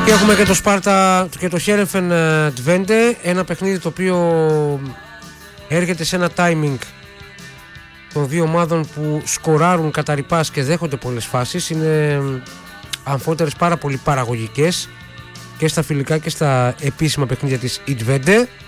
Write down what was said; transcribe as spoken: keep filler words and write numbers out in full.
Και έχουμε και το Σπάρτα και το Χέρεφεν Τβέντε, ένα παιχνίδι το οποίο έρχεται σε ένα timing των δύο ομάδων που σκοράρουν κατά ρηπάς και δέχονται πολλές φάσεις. Είναι αμφότερες πάρα πολύ παραγωγικές και στα φιλικά και στα επίσημα παιχνίδια της Ιτβέντε.